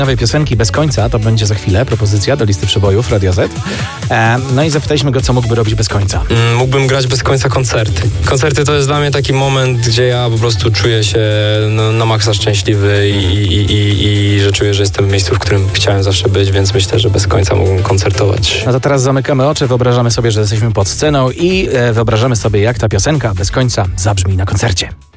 Nowej piosenki Bez końca, to będzie za chwilę propozycja do listy przebojów Radio Z. No i zapytaliśmy go, co mógłby robić bez końca. Mógłbym grać bez końca koncerty. Koncerty to jest dla mnie taki moment, gdzie ja po prostu czuję się na maksa szczęśliwy i że czuję, że jestem w miejscu, w którym chciałem zawsze być, więc myślę, że bez końca mógłbym koncertować. No to teraz zamykamy oczy, wyobrażamy sobie, że jesteśmy pod sceną i wyobrażamy sobie, jak ta piosenka Bez końca zabrzmi na koncercie.